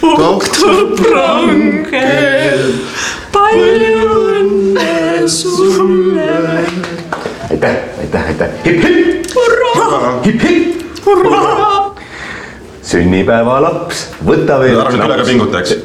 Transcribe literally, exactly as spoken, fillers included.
doktor Prankel, palju õnne sulle. Aitäh, aitäh, aitäh. Hip, hip. Hurraa. Hip, hip. Hurraa. Sünnipäeva laps, võta veel. Ära nüüd üle ka pinguta, eks.